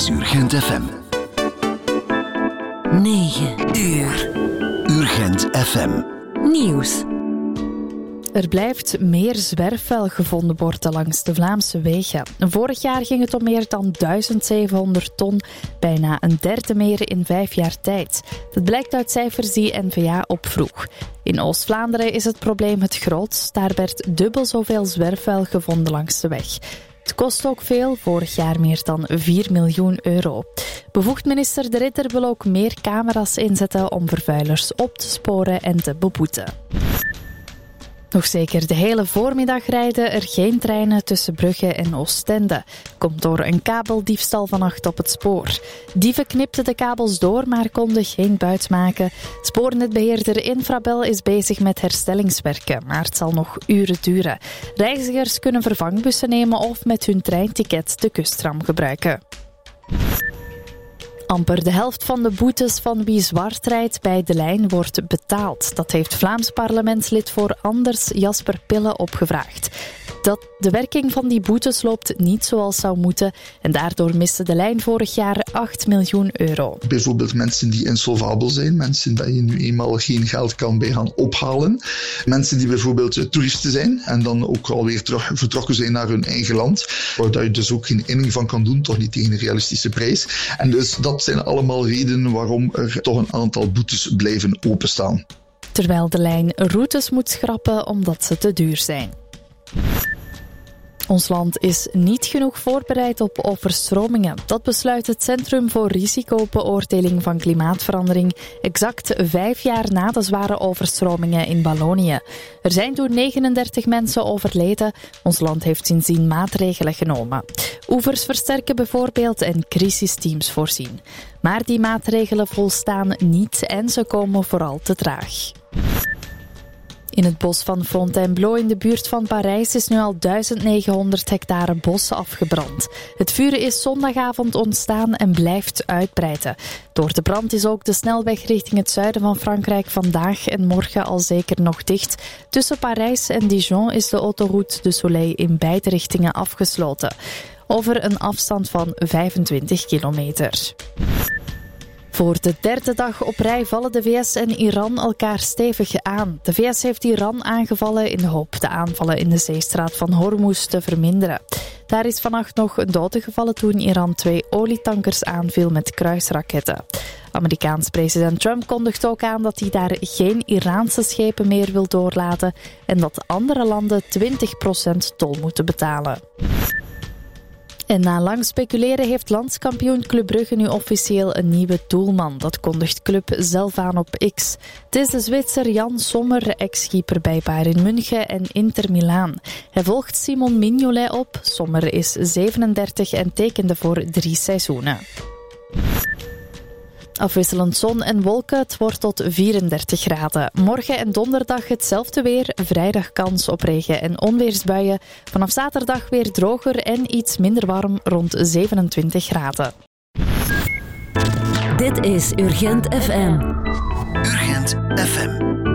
is Urgent FM. 9 uur. Urgent FM. Nieuws. Er blijft meer zwerfvuil gevonden worden langs de Vlaamse wegen. Vorig jaar ging het om meer dan 1700 ton, bijna een derde meer in 5 jaar tijd. Dat blijkt uit cijfers die N-VA opvroeg. In Oost-Vlaanderen is het probleem het grootst. Daar werd dubbel zoveel zwerfvuil gevonden langs de weg. Het kost ook veel, vorig jaar meer dan 4 miljoen euro. Bevoegd minister De Ridder wil ook meer camera's inzetten om vervuilers op te sporen en te beboeten. Nog zeker de hele voormiddag rijden er geen treinen tussen Brugge en Oostende. Komt door een kabeldiefstal vannacht op het spoor. Dieven knipten de kabels door, maar konden geen buit maken. Spoornetbeheerder Infrabel is bezig met herstellingswerken, maar het zal nog uren duren. Reizigers kunnen vervangbussen nemen of met hun treinticket de kusttram gebruiken. Amper de helft van de boetes van wie zwart rijdt bij De Lijn wordt betaald. Dat heeft Vlaams parlementslid voor Anders Jasper Pille opgevraagd. De werking van die boetes loopt niet zoals zou moeten en daardoor miste De Lijn vorig jaar 8 miljoen euro. Bijvoorbeeld mensen die insolvabel zijn, mensen die je nu eenmaal geen geld kan bij gaan ophalen. Mensen die bijvoorbeeld toeristen zijn en dan ook alweer terug vertrokken zijn naar hun eigen land, waar je dus ook geen inning van kan doen, toch niet tegen een realistische prijs. En dus dat zijn allemaal redenen waarom er toch een aantal boetes blijven openstaan. Terwijl De Lijn routes moet schrappen omdat ze te duur zijn. Ons land is niet genoeg voorbereid op overstromingen. Dat besluit het Centrum voor Risicobeoordeling van Klimaatverandering exact 5 jaar na de zware overstromingen in Wallonië. Er zijn toen 39 mensen overleden. Ons land heeft sindsdien maatregelen genomen. Oevers versterken bijvoorbeeld en crisisteams voorzien. Maar die maatregelen volstaan niet en ze komen vooral te traag. In het bos van Fontainebleau in de buurt van Parijs is nu al 1900 hectare bos afgebrand. Het vuur is zondagavond ontstaan en blijft uitbreiden. Door de brand is ook de snelweg richting het zuiden van Frankrijk vandaag en morgen al zeker nog dicht. Tussen Parijs en Dijon is de autoroute de Soleil in beide richtingen afgesloten. Over een afstand van 25 kilometer. Voor de derde dag op rij vallen de VS en Iran elkaar stevig aan. De VS heeft Iran aangevallen in de hoop de aanvallen in de zeestraat van Hormuz te verminderen. Daar is vannacht nog een dode gevallen toen Iran 2 olietankers aanviel met kruisraketten. Amerikaans president Trump kondigt ook aan dat hij daar geen Iraanse schepen meer wil doorlaten en dat andere landen 20% tol moeten betalen. En na lang speculeren heeft landskampioen Club Brugge nu officieel een nieuwe doelman. Dat kondigt club zelf aan op X. Het is de Zwitser Jan Sommer, ex-keeper bij Bayern München en Inter Milaan. Hij volgt Simon Mignolet op. Sommer is 37 en tekende voor 3 seizoenen. Afwisselend zon en wolken, het wordt tot 34 graden. Morgen en donderdag hetzelfde weer, vrijdag kans op regen- en onweersbuien. Vanaf zaterdag weer droger en iets minder warm, rond 27 graden. Dit is Urgent FM. Urgent FM.